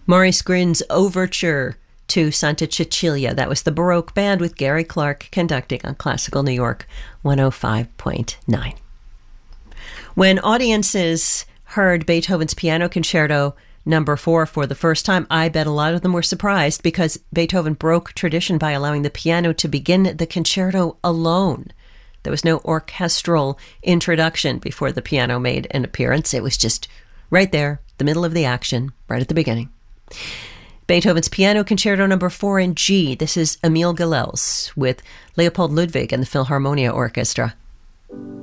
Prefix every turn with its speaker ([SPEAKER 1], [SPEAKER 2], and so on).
[SPEAKER 1] Maurice Grin's Overture to Santa Cecilia. That was the Baroque Band with Gary Clark conducting on Classical New York 105.9. When audiences heard Beethoven's Piano Concerto Number 4 for the first time, I bet a lot of them were surprised because Beethoven broke tradition by allowing the piano to begin the concerto alone. There was no orchestral introduction before the piano made an appearance. It was just right there, the middle of the action, right at the beginning. Beethoven's Piano Concerto Number 4 in G. This is Emil Gilels with Leopold Ludwig and the Philharmonia Orchestra.